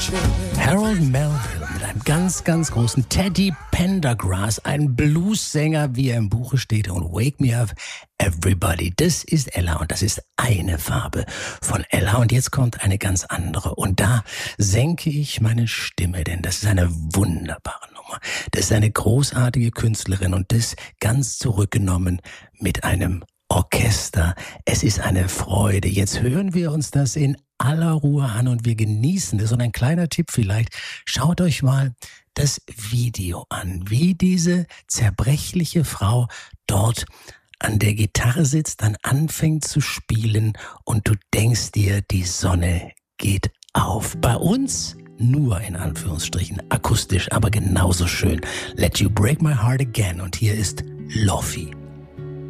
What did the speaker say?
Harold Melville mit einem ganz, ganz großen Teddy Pendergrass, ein Bluessänger, wie er im Buche steht, und Wake Me Up Everybody. Das ist Ella und das ist eine Farbe von Ella. Und jetzt kommt eine ganz andere. Und da senke ich meine Stimme, denn das ist eine wunderbare Nummer. Das ist eine großartige Künstlerin und das ganz zurückgenommen mit einem Orchester. Es ist eine Freude. Jetzt hören wir uns das in aller Ruhe an und wir genießen es. Und ein kleiner Tipp vielleicht, schaut euch mal das Video an, wie diese zerbrechliche Frau dort an der Gitarre sitzt, dann anfängt zu spielen und du denkst dir, die Sonne geht auf. Bei uns nur in Anführungsstrichen akustisch, aber genauso schön. Let You Break My Heart Again und hier ist Lofi.